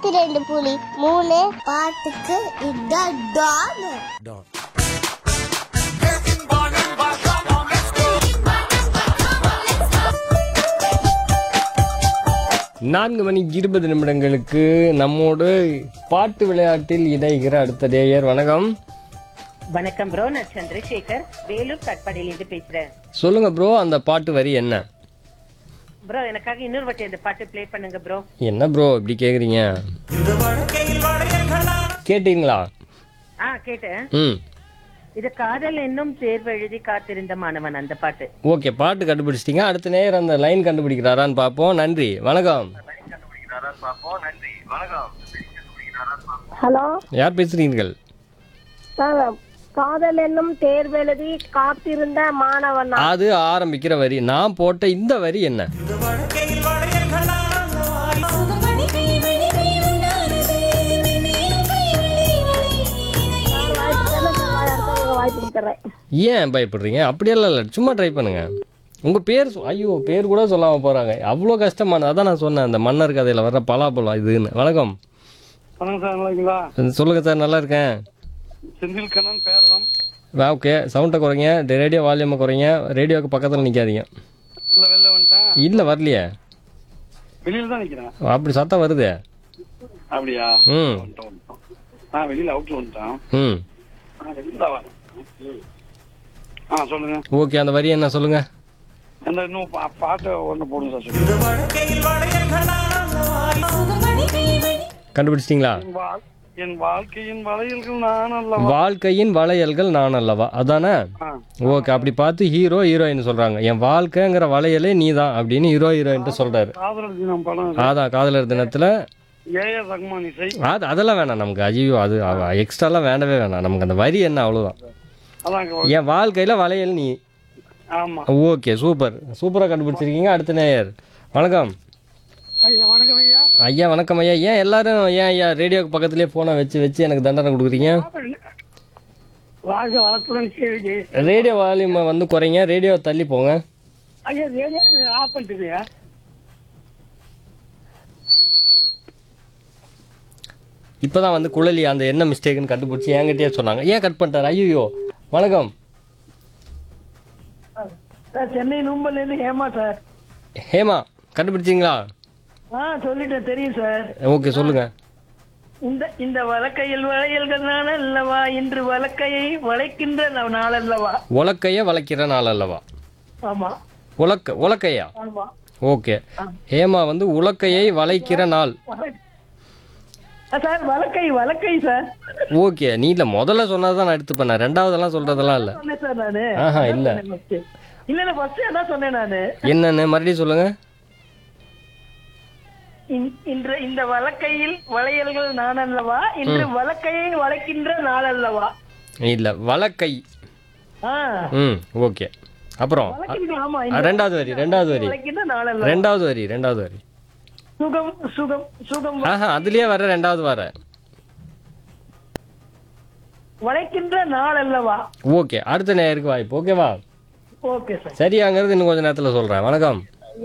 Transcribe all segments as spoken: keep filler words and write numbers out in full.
நூத்தி ரெண்டு புலி மூணு பாட்டுக்கு இதான் டான். நான்கு மணி இருபது நிமிடங்களுக்கு நம்மோடு பாட்டு விளையாட்டில் இணைகிற அடுத்த நேயர். வணக்கம். வணக்கம் ப்ரோ, நான் சந்திரசேகர் வேலூர் கட்பாடியிலிருந்து பேசுறேன். சொல்லுங்க ப்ரோ, அந்த பாட்டு வரி என்ன? ப்ரோ எனக்காக இன்னொரு வாட்டி அந்த பாட்டு ப்ளே பண்ணுங்க ப்ரோ. என்ன ப்ரோ இப்படி கேக்குறீங்க? கேட்டீங்களா? ஆ கேட்டேன். ம் இது காதல் என்னும் தேர்வு எழுதி காத்திருந்த மாணவன் அந்த பாட்டு. ஓகே, பாட்டு கண்டுபிடிச்சிட்டீங்க. அடுத்த நேயர் அந்த லைன் கண்டுபிடிக்கிறாரான்னு பார்ப்போம். நன்றி, வணக்கம். ஹலோ, யார் பேசுறீர்கள்? சார், காதல் என்னும் தேர்வெழுதி காத்திருந்த மாணவன். அது ஆரம்பிக்கிற வரி. நான் போட்ட இந்த வரி என்ன? ஏன் பயப்படுறீங்க? அப்படியெல்லாம் இல்லை, சும்மா ட்ரை பண்ணுங்க. உங்க பேர் சொ- ஐயோ பேர் கூட சொல்லாம போறாங்க. அவ்வளோ கஷ்டமான அதான் நான் சொன்னேன், அந்த மன்னர் கதையில வர்ற பலாப்பழம் இதுன்னு. வணக்கம். வணக்கம் சார், நல்லா இருக்கீங்களா? சொல்லுங்க சார், நல்லா இருக்கேன். செந்தில் கண்ணன் பேரலாம். ஓகே, சவுண்டை குறைங்க, ரேடியோ வால்யூமை குறைங்க, ரேடியோவுக்கு பக்கத்தில் நிற்காதீங்க. இல்ல வெளில வந்துட்டேன். இல்லை வரலையே, வெளியில தான் நிக்கிறேன். அப்படி சத்தம் வருது. அப்படியா? ம் வந்துட்டோம், வந்துட்டோம். நான் வெளியில அவுட்ல வந்துட்டேன். ம் நான் வெளியில வரேன். ஆ சொல்லுங்க. ஓகே, அந்த வரி என்ன சொல்லுங்க. அந்த இன்னும் பா- பாட்டு ஒண்ணு போடுங்க சார். சொல்லுங்க. கண்டுபிடிச்சிட்டிங்களா? என் வாழ்- என் வாழ்க்கையின் வளையல்கள் நான் அல்லவா. வாழ்க்கையின் வளையல்கள் நான் அல்லவா, அதானே? ஆ. ஓகே, அப்படி பார்த்து ஹீரோ ஹீரோயின் சொல்றாங்க. என் வாழ்க்கைங்கிற வளையலே நீ தான் அப்படின்னு ஹீரோ ஹீரோயின் சொல்றாரு. காதலர் தினம் படம். அதான் காதலர் தினத்துல. ஏஆர் ரஹ்மான் இசை. அது அதெல்லாம் வேணாம் நமக்கு. ஐயோ அது எக்ஸ்ட்ராலாம் வேண்டவே வேணாம் நமக்கு. அந்த வரி என்ன, அவ்வளோதான். அதாங்க. என் வாழ்க்கையில வளையல் நீ. ஆமா. ஓகே, சூப்பர் சூப்பராக கண்டுபிடிச்சிருக்கீங்க. அடுத்த நேயர். வணக்கம். ஐயா வணக்கம் ஐயா. ஐயா வணக்கம் ஐயா. ஏன் எல்லாரும் ஏன் ஐயா ரேடியோக்கு பக்கத்துலேயே ஃபோனை வச்சு வச்சு எனக்கு தண்டனை கொடுக்குறீங்க? வாழ்க வளத்துடன் கேள்வி. ரேடியோ வால்யூமை வந்து குறைங்க, ரேடியோ தள்ளி போங்க. ஐயா ரேடியோ ஆஃப் பண்ணிட்டுங்க. இப்போதான் வந்து குழலி அந்த என்ன மிஸ்டேக்குன்னு கண்டுபிடிச்சி என்கிட்டயே சொன்னாங்க. ஏன் கட் பண்ணிட்டாரு? ஐயோ. வணக்கம். சார் சென்னை நும்பல்ல இருந்து ஹேமா சார். ஹேமா, கண்டுபிடிச்சிங்களா? ஆ சொல்லிட்டேன், தெரியும் சார். ஓகே, சொல்லுங்க. இந்த இந்த வழக்கையில் வளையல்கள் நான் அல்லவா, இன்று வழக்கையை வளைக்கின்ற நாள் அல்லவா. உலக்கைய வளைக்கிற நாள் அல்லவா? ஆமா உலக்க உலக்கையா? ஆமா. ஓகே, ஹேமா வந்து உலக்கையை வளைக்கிற நாள். ஆ, சார் வழக்கை வழக்கை சார். ஓகே, நீ இல்லை முதல்ல சொன்னதான் நான் எடுத்து பண்ணேன், ரெண்டாவதெல்லாம் சொல்றதெல்லாம் இல்லை. சொன்னேன் சார் நானு. ஆஹா, இல்லை. இல்ல இல்ல ஃபர்ஸ்ட் அதான் சொன்னேன் நானு. என்னன்னு மறுபடியும் சொல்லுங்க. இன்- இன்று இந்த வழக்கையில் வளையல்கள் நான் அல்லவா, இன்று வழக்கையை வளைக்கின்ற நாள் அல்லவா. இல்லை, வலக்கை. ஆ ம் ஓகே. அப்புறம் வளைக்கின்ற, ஆமா அ, இந்த ரெண்டாவது வரி ரெண்டாவது வரி வளைக்கின்ற நாள் அல்லவா. ரெண்டாவது வரி ரெண்டாவது வரி சுகம் சுகம் சுகம் ஆஹா, அதுலயே வர ரெண்டாவது வர. வளைக்கின்ற நாள் அல்லவா. ஓகே, அடுத்த நேருக்கு வாய்ப்பு. ஓகேவா? Okay sir. சரியாங்கிறது இன்னும் கொஞ்ச நேரத்தில் சொல்றேன். வணக்கம்.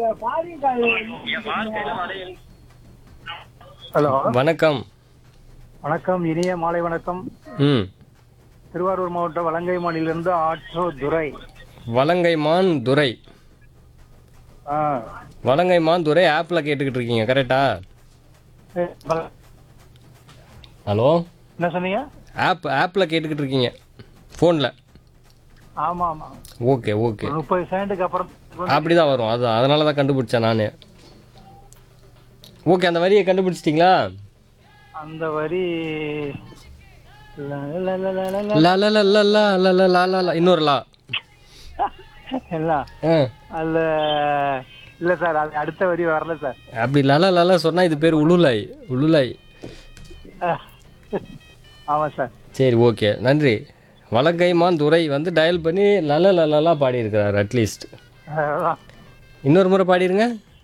ஹலோ, வணக்கம். வணக்கம், இனிய மாலை வணக்கம். ம் திருவாரூர் மாவட்டம் வலங்கைமானிலிருந்து ஆற்றோ துரை. வலங்கைமான் துரை. ஆ, வலங்கைமான் துரை ஆப்பில் கேட்டுக்கிட்டு இருக்கீங்க, கரெக்டா? ஏ, வல- ஹலோ, என்ன சொன்னீங்க? ஆப் ஆப்பில் கேட்டுக்கிட்டு இருக்கீங்க ஃபோனில். ஆமா ஆமா, ஓகே ஓகே, ஒரு முப்பது செகண்டுக்கு அப்புறம் அப்படி தான் வரும். அது அதனால தான் கண்டுபிடிச்சேன் நான். ஓகே, அந்த வரியை கண்டுபிடிச்சிட்டிங்களா? அந்த வரி ல- ல- ல- ல- ல- ல- லா லா லா லா லா லா லா லா லா லா. இன்னொரு லா. இல்ல ஆ, அதுல இல்ல சார், அது அடுத்த வரி வரல சார். அப்படி லலா லலா சொன்னா இது பேர் உளுலாய். உளுலாய். ஆமா சார். சரி, ஓகே, நன்றி. வலங்கைமான் துரை வந்து டயல் பண்ணி லல லலலா பாடியிருக்கிறார். அட்லீஸ்ட் அதான். இன்னொரு முறை பாடிருங்க.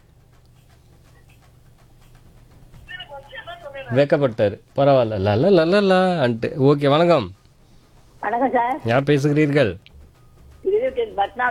வெக்கப்பட்டாரு, பரவாயில்ல. லல லலலா அன்ட்டு. ஓகே, வணக்கம். வணக்கம் சார். யார் பேசுகிறீர்கள்? பத்மா